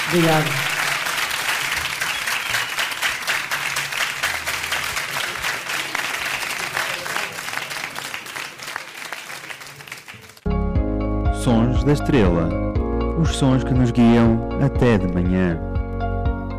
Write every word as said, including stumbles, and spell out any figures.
Obrigado. Sons da Estrela. Os sons que nos guiam até de manhã.